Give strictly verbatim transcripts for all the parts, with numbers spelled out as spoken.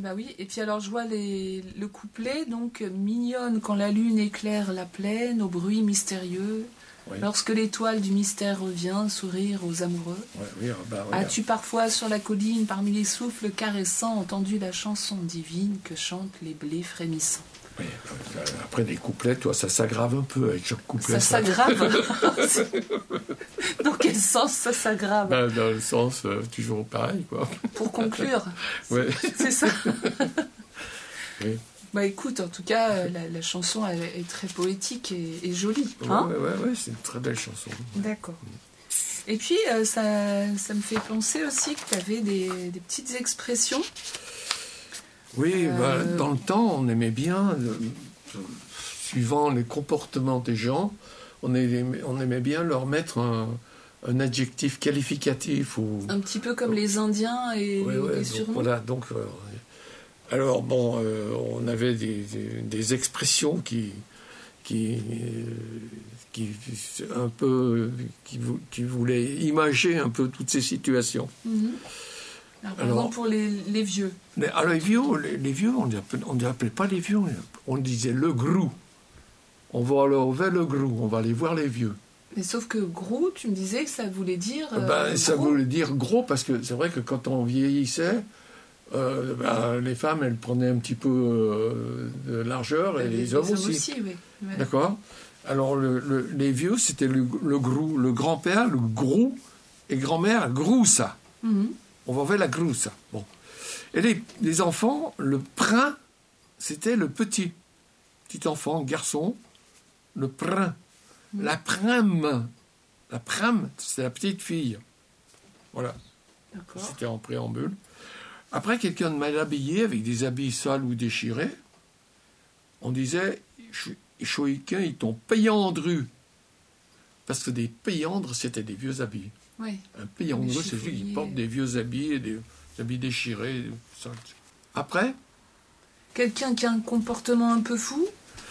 bah oui, et puis alors je vois les, le couplet, donc mignonne quand la lune éclaire la plaine, au bruit mystérieux, oui. Lorsque l'étoile du mystère revient, sourire aux amoureux. Ouais, oui, bah, As-tu parfois sur la colline, parmi les souffles caressants, entendu la chanson divine que chantent les blés frémissants? Oui, après les couplets, toi, ça s'aggrave un peu avec chaque couplet. Ça, ça. s'aggrave. Dans quel sens ça s'aggrave? Ben, dans le sens euh, toujours pareil, quoi. Pour conclure. Ouais. C'est ça. Oui. Bah écoute, en tout cas, la, la chanson elle est très poétique et, et jolie. Hein, ouais, ouais, ouais, ouais, c'est une très belle chanson. D'accord. Et puis, euh, ça, ça me fait penser aussi que tu avais des, des petites expressions. Oui, euh... bah, dans le temps, on aimait bien, euh, suivant les comportements des gens, on aimait, on aimait bien leur mettre un, un adjectif qualificatif. Ou, un petit peu comme les Indiens et ouais, les, ouais, les surnoms. Donc, voilà, donc... Euh, alors, bon, euh, on avait des, des, des expressions qui... qui qui un peu qui, qui voulait imager un peu toutes ces situations. Mm-hmm. Alors, par alors, exemple pour les, les vieux. Les, alors les vieux, les, les vieux, on ne appelait pas les vieux, on disait le grou. On va aller vers le grou, on va aller voir les vieux. Mais sauf que grou, tu me disais que ça voulait dire. Euh, ben, ça voulait dire gros parce que c'est vrai que quand on vieillissait, euh, ben, les femmes elles prenaient un petit peu euh, de largeur et les, les hommes, hommes aussi. aussi oui. Ouais. D'accord. Alors, le, le, les vieux, c'était le, le grou. Le grand-père, le grou, et grand-mère, groussa. Mm-hmm. On va vers la groussa. Bon. Et les, les enfants, le prin, c'était le petit. Petit enfant, garçon, le prin. Mm-hmm. La prime, la prime, c'est la petite fille. Voilà. D'accord. C'était en préambule. Après, quelqu'un de mal habillé, avec des habits sales ou déchirés, on disait... Les Choïquins, ils t'ont payandru. Parce que des payandres, c'était des vieux habits. Oui. Un payandru, c'est celui qui porte des vieux habits, et des, des habits déchirés. Ça. Après quelqu'un qui a un comportement un peu fou?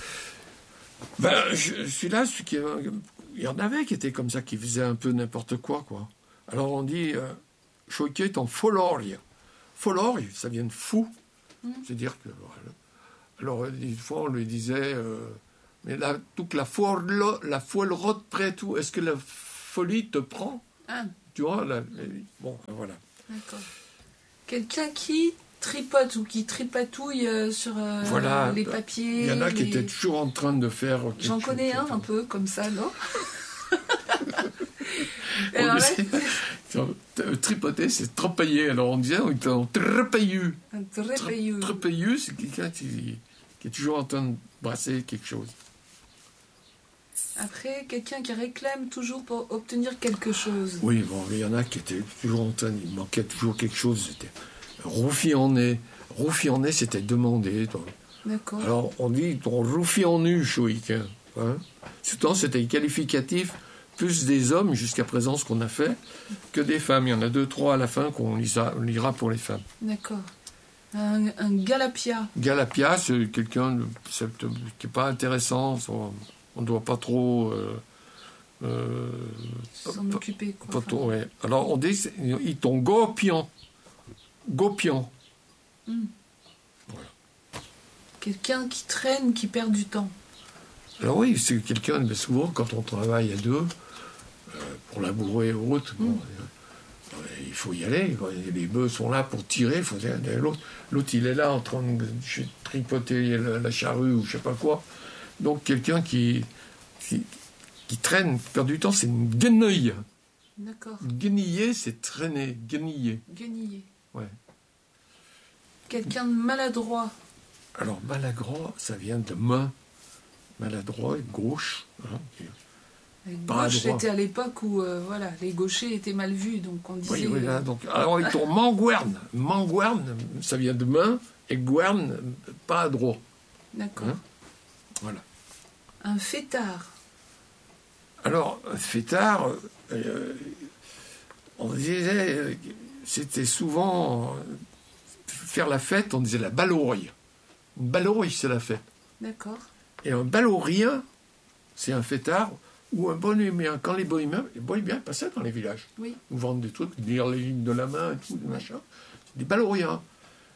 Ben, je suis là, qui, il y en avait qui étaient comme ça, qui faisaient un peu n'importe quoi, quoi. Alors on dit, euh, Choïquin est en folorgue. Folorgue, ça vient de fou. Mm. C'est-à-dire que... Voilà. Alors, une fois, on lui disait... Euh, mais là, toute la foile, la foile rote près tout, est-ce que la folie te prend? Ah. Tu vois, là, bon, voilà. D'accord. Quelqu'un qui tripote ou qui tripatouille sur euh, voilà, les papiers. Il y en a les... qui étaient toujours en train de faire... J'en connais un, un peu, comme ça, non? Alors, ouais. Tripoter, c'est trepailler. Alors, on disait, on était en trépayeux. Un trépayeux. Trépayeux, c'est quelqu'un qui, qui est toujours en train de brasser quelque chose. Après, quelqu'un qui réclame toujours pour obtenir quelque chose. Oui, bon, il y en a qui étaient toujours en train, il manquait toujours quelque chose. C'était roufi en nez. Roufi en nez, c'était demandé. Toi. D'accord. Alors, on dit ton roufi en nu, Choïquin. Hein. Souvent, c'était qualificatif, plus des hommes, jusqu'à présent, ce qu'on a fait, que des femmes. Il y en a deux, trois à la fin qu'on lira, lira pour les femmes. D'accord. Un, un galapia. Galapia, c'est quelqu'un c'est, qui n'est pas intéressant. On ne doit pas trop... Euh, euh, s'en pas, occuper, quoi. Pas trop, ouais. Alors, on dit, ils t'ont gopian. Gopian. Mm. Voilà. Quelqu'un qui traîne, qui perd du temps. Alors oui, c'est quelqu'un, mais souvent, quand on travaille à deux, euh, pour labourer ou autre, mm. bon, euh, il faut y aller. Quoi. Les bœufs sont là pour tirer, il faut y aller. L'autre, l'autre, il est là en train de tripoter la, la charrue ou je ne sais pas quoi. Donc, quelqu'un qui, qui, qui traîne, qui perd du temps, c'est une guenille. D'accord. Gueniller, c'est traîner. Gueniller. Gueniller. Ouais. Quelqu'un de maladroit. Alors, maladroit, ça vient de main. Maladroit, gauche. Hein, gauche, c'était à l'époque où euh, voilà, les gauchers étaient mal vus, donc on disait... Oui, oui, là, donc, alors, ils tombent manguerne. Manguerne, ça vient de main, et guerne, pas droit. D'accord. Hein. Voilà. Un fêtard. Alors, un fêtard, euh, on disait, euh, c'était souvent euh, faire la fête, on disait la balaurie. Une balaurie, c'est la fête. D'accord. Et un balaurien, c'est un fêtard ou un bohémien. Quand les bohémiens, les bohémiens passaient dans les villages. Oui. Nous vendent des trucs, lire les lignes de la main et tout, des machins. C'est des balauriens.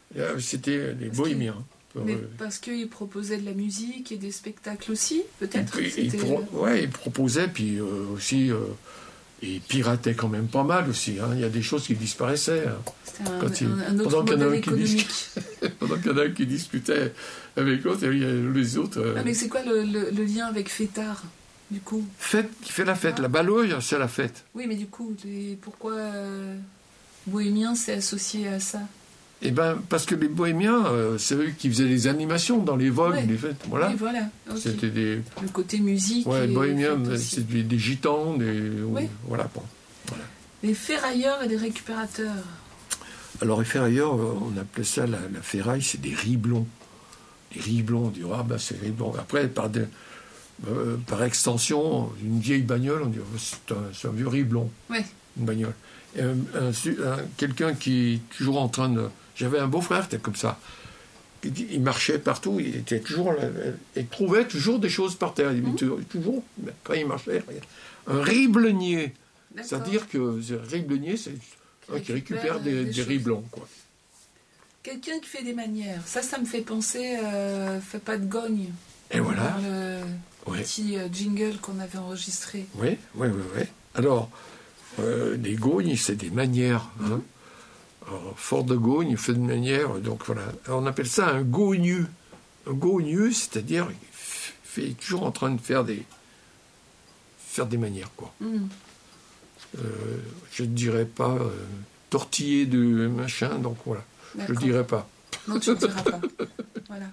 C'était des parce bohémiens. Mais euh, parce qu'ils proposaient de la musique et des spectacles aussi, peut-être. Oui, ils, pro- ouais, ils proposaient, puis euh, aussi, euh, ils pirataient quand même pas mal aussi. Hein. Il y a des choses qui disparaissaient. Hein. C'était un, il, un, un autre modèle économique. Dis- pendant qu'il y en a un qui discutait avec l'autre, il y a les autres... Euh... Ah, mais c'est quoi le, le, le lien avec Fêtard, du coup? Fête, qui fait la fête. Ah. La Balloge, c'est la fête. Oui, mais du coup, les, pourquoi euh, Bohémien s'est associé à ça? Eh bien, parce que les bohémiens, euh, c'est eux qui faisaient les animations dans les vogues, ouais. les fêtes. Voilà. Oui, voilà. Okay. C'était des... Le côté musique. Ouais, bohémiens, c'était des, des gitans, des... Oui. Voilà, bon. Voilà. Les ferrailleurs et les récupérateurs. Alors, les ferrailleurs, on appelait ça la, la ferraille, c'est des riblons. Des riblons, on dit, ah ben c'est riblons. Après, par, de, euh, par extension, une vieille bagnole, on dit, oh, c'est, un, c'est un vieux riblon. Oui. Une bagnole. Et un, un, un, quelqu'un qui est toujours en train de... J'avais un beau-frère, c'était comme ça. Il marchait partout, il était toujours là, il trouvait toujours des choses par terre. Il mmh. toujours, toujours, quand il marchait, un riblonnier. D'accord. C'est-à-dire que un riblonnier, c'est un qui récupère des, des, des riblons, quoi. Quelqu'un qui fait des manières. Ça, ça me fait penser, euh, fais pas de gogne. Et voilà. Dans le ouais. petit jingle qu'on avait enregistré. Oui, oui, oui, oui. Alors, euh, les gognes, c'est des manières. Hein. Mmh. Alors, fort de gogne, fait de manière, donc voilà. Alors, on appelle ça un gogneux. Un gogneux, c'est-à-dire, il fait toujours en train de faire des, faire des manières, quoi. Mm. Euh, je ne dirais pas euh, tortiller de machin, donc voilà. D'accord. Je ne dirais pas. Non, tu ne diras pas. Voilà.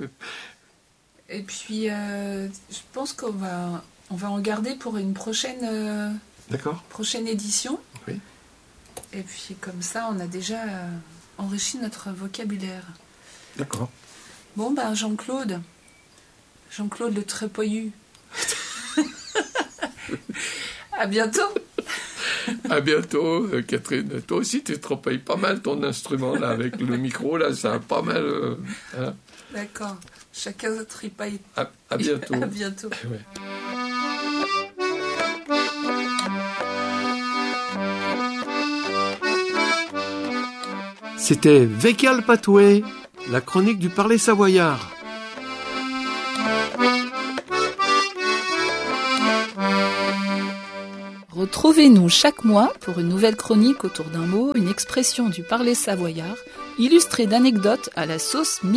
Et puis, euh, je pense qu'on va, on va en garder pour une prochaine, euh, D'accord. prochaine édition. Oui. Et puis comme ça, on a déjà enrichi notre vocabulaire. D'accord. Bon, ben Jean-Claude, Jean-Claude le Trépoyu. À bientôt. À bientôt, Catherine. Toi aussi, tu trépayes pas mal ton instrument là avec le micro là, ça a pas mal. Euh, hein. D'accord. Chacun trépaille. À, à bientôt. À bientôt. Ouais. C'était Vécal Patoué, la chronique du parler savoyard. Retrouvez-nous chaque mois pour une nouvelle chronique autour d'un mot, une expression du parler savoyard, illustrée d'anecdotes à la sauce